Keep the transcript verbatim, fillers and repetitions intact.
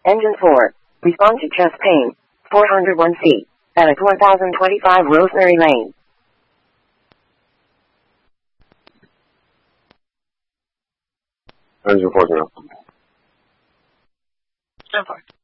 Engine four. Respond to chest pain. four oh one C. At one thousand twenty-five Rosemary Lane. Engine four zero. Stand by.